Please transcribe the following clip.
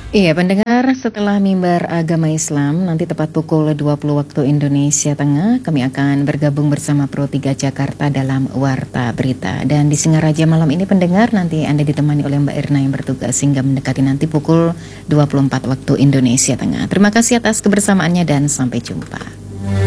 Iya, pendengar, setelah mimbar agama Islam, nanti tepat pukul 20 waktu Indonesia Tengah, kami akan bergabung bersama Pro 3 Jakarta dalam Warta Berita. Dan di Singaraja malam ini pendengar, nanti Anda ditemani oleh Mbak Irna yang bertugas hingga mendekati nanti pukul 24 waktu Indonesia Tengah. Terima kasih atas kebersamaannya dan sampai jumpa.